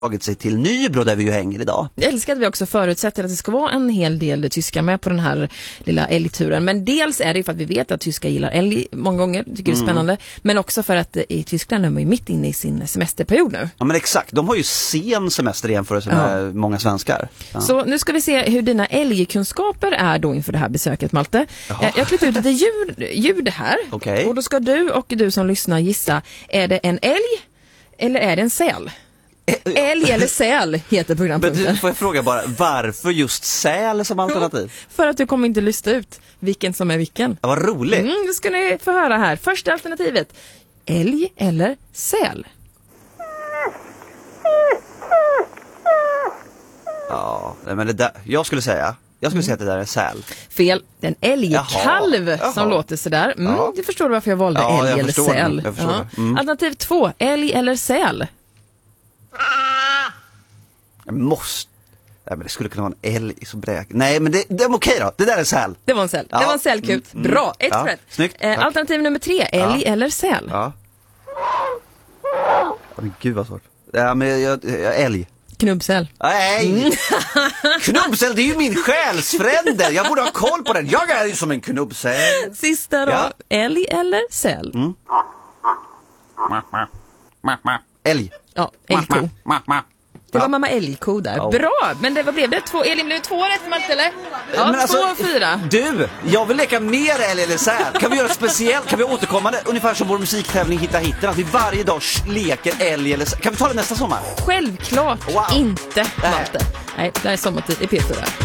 tagit sig till Nybro där vi ju hänger idag. Jag älskar att vi också förutsätter att det ska vara en hel del tyskar med på den här lilla älgturen. Men dels är det ju för att vi vet att tyskar gillar älg många gånger, tycker det är spännande. Men också för att i Tyskland är man ju mitt inne i sin semesterperiod nu. Ja men exakt, de har ju sen semester i jämförelse med många svenskar. Ja. Så nu ska vi se hur dina älgkunskaper är då inför det här besöket, Malte. Jag har klippt ut lite ljud här. Okay. Och då ska du och du som lyssnar gissa, är det en älg eller är det en säl? Älg eller säl heter programpunkten. Men får jag fråga bara, varför just säl som alternativ? För att du kommer inte lyssna ut vilken som är vilken. Ja, vad roligt. Det ska ni få höra här. Första alternativet, älg eller säl? Ja, men det där, jag skulle säga att det där är säl. Fel, det är en älgkalv Jaha. som låter sådär. Du förstår varför jag valde Ja, älg jag eller förstår säl. det. Jag förstår det. Alternativ 2, älg eller säl? Jag måste... Nej, men det skulle kunna vara en älg i så bräk. Nej, men det är okej då. Det där är säl. Det var en säl. Det var en sälkut. Bra, ett rätt. Snyggt. Alternativ nummer 3, älg eller säl? Ja. Men gud vad svårt. Ja, men jag älg. Knubbsäl. Nej! Knubbsäl, det är ju min själsfrände. Jag borde ha koll på den. Jag är ju som en knubbsäl. Sista då, älg eller säl? Älg. Ja, älgko. Det var mamma älgko där. Ja. Bra, men vad blev det? Elin, blev det 2 rätt, Malte, eller? Ja, Men alltså, 2 av 4. Du, jag vill leka mer älg eller säl. Kan vi göra speciellt? Kan vi återkomma ungefär som vår musiktävling Hitta hitten? Att vi varje dag leker älg eller säl. Kan vi ta det nästa sommar? Självklart inte, Malte. Nej, det här är sommartid i P4.